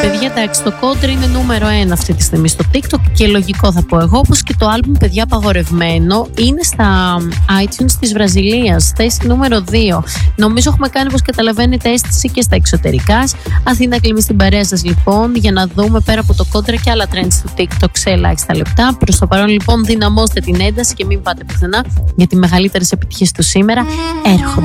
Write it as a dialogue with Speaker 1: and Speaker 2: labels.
Speaker 1: παιδιά, εντάξει, το Country είναι νούμερο 1 αυτή τη στιγμή στο TikTok και λογικό θα πω εγώ, όπως και το άλμπουμ, παιδιά, απαγορευμένο, είναι στα iTunes της Βραζιλίας, θέση νούμερο 2. Νομίζω έχουμε κάνει, όπως καταλαβαίνετε, αίσθηση και στα εξωτερικά. Αθήνα Κλίμη στην παρέα σας, λοιπόν, για να δούμε πέρα από το Country και άλλα trends του TikTok σε ελάχιστα λεπτά. Προς το παρόν, λοιπόν, δυναμώστε την ένταση και μην πάτε πουθενά, γιατί οι μεγαλύτερες επιτυχίες του σήμερα έρχονται.